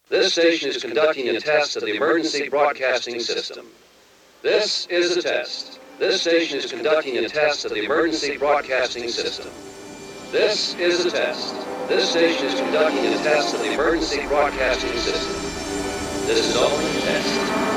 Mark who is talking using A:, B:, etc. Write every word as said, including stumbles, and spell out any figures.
A: This station is conducting a test of the emergency broadcasting system. This is a test. This station is conducting a test of the emergency broadcasting system. This is a test. This station is conducting a test of the emergency broadcasting system. This is only a test.